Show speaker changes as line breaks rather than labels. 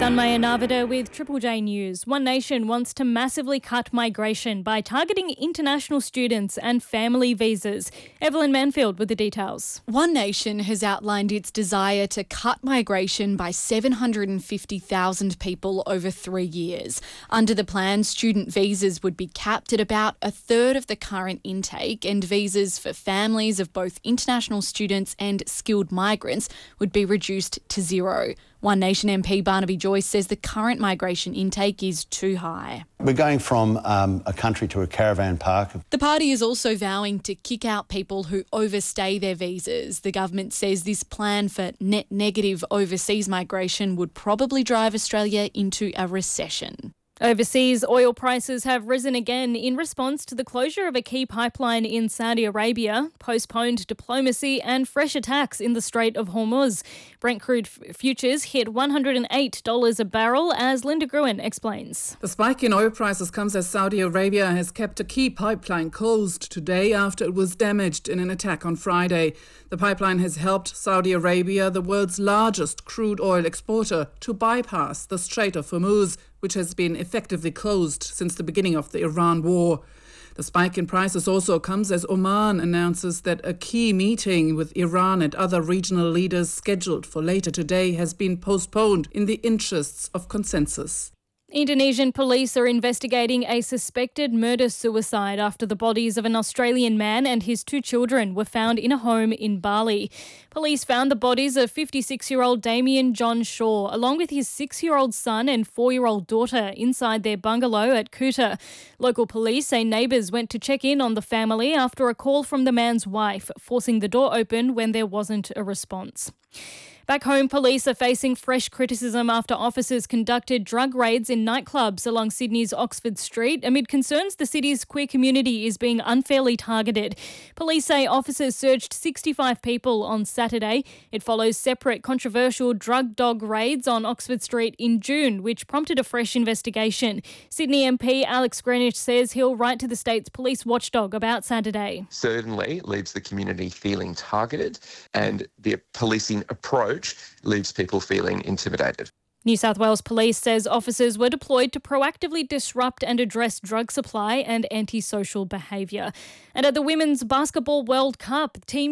Tanmaya Narvada with Triple J News. One Nation wants to massively cut migration by targeting international students and family visas. Evelyn Manfield with the details.
One Nation has outlined its desire to cut migration by 750,000 people over 3 years. Under the plan, student visas would be capped at about a third of the current intake, and visas for families of both international students and skilled migrants would be reduced to zero. One Nation MP Barnaby Joyce says the current migration intake is too high.
We're going from a country to a caravan park.
The party is also vowing to kick out people who overstay their visas. The government says this plan for net negative overseas migration would probably drive Australia into a recession.
Overseas oil prices have risen again in response to the closure of a key pipeline in Saudi Arabia, postponed diplomacy and fresh attacks in the Strait of Hormuz. Brent crude futures hit $108 a barrel, as Linda Gruen explains.
The spike in oil prices comes as Saudi Arabia has kept a key pipeline closed today after it was damaged in an attack on Friday. The pipeline has helped Saudi Arabia, the world's largest crude oil exporter, to bypass the Strait of Hormuz, which has been effectively closed since the beginning of the Iran war. The spike in prices also comes as Oman announces that a key meeting with Iran and other regional leaders scheduled for later today has been postponed in the interests of consensus.
Indonesian police are investigating a suspected murder-suicide after the bodies of an Australian man and his 2 children were found in a home in Bali. Police found the bodies of 56-year-old Damien John Shaw, along with his 6-year-old son and 4-year-old daughter, inside their bungalow at Kuta. Local police say neighbours went to check in on the family after a call from the man's wife, forcing the door open when there wasn't a response. Back home, police are facing fresh criticism after officers conducted drug raids in nightclubs along Sydney's Oxford Street amid concerns the city's queer community is being unfairly targeted. Police say officers searched 65 people on Saturday. It follows separate controversial drug dog raids on Oxford Street in June, which prompted a fresh investigation. Sydney MP Alex Greenwich says he'll write to the state's police watchdog about Saturday.
Certainly leaves the community feeling targeted, and the policing approach leaves people feeling intimidated.
New South Wales Police says officers were deployed to proactively disrupt and address drug supply and antisocial behaviour. And at the Women's Basketball World Cup, Team